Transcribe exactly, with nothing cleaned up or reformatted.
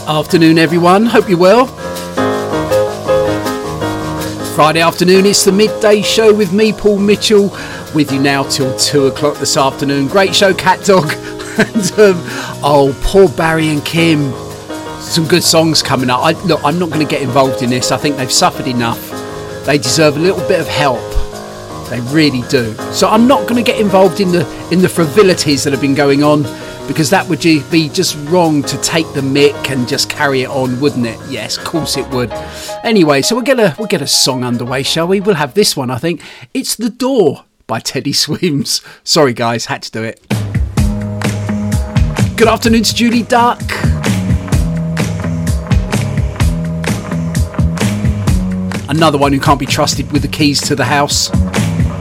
Afternoon, everyone. Hope you're well. Friday afternoon, it's the midday show with me, Paul Mitchell, with you now till two o'clock this afternoon. Great show, Cat Dog. and um, oh, poor Barry and Kim. Some good songs coming up. I, look, I'm not going to get involved in this. I think they've suffered enough. They deserve a little bit of help. They really do. So I'm not going to get involved in the in the frivolities that have been going on, because that would be just wrong to take the mick and just carry it on, wouldn't it? Yes, of course it would. Anyway, so we'll get a we'll get a song underway, shall we? We'll have this one, I think. It's The Door by Teddy Swims. Sorry guys, had to do it. Good afternoon to Julie Duck. Another one who can't be trusted with the keys to the house.